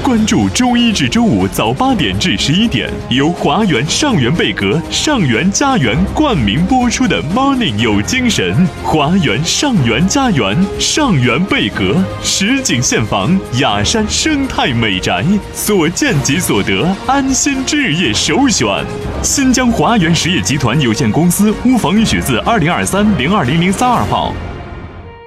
关注周一至周五早8点至11点，由华源上元贝格、上元家园冠名播出的 Morning 有精神。华源上元家园、上元贝格，实景现房，雅山生态美宅，所见即所得，安心置业首选。新疆华源实业集团有限公司，乌房一许字2023-020032号。